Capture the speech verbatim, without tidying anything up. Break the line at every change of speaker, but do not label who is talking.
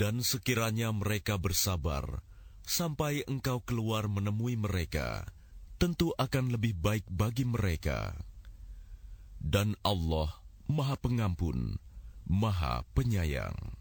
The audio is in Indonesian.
Dan sekiranya mereka bersabar sampai engkau keluar menemui mereka, tentu akan lebih baik bagi mereka. Dan Allah Maha Pengampun, Maha Penyayang.